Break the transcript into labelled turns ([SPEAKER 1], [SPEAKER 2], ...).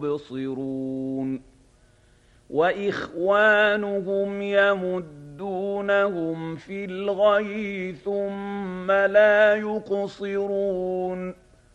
[SPEAKER 1] يبصرون وإخوانهم يمدونهم في الغي ثم لا يقصرون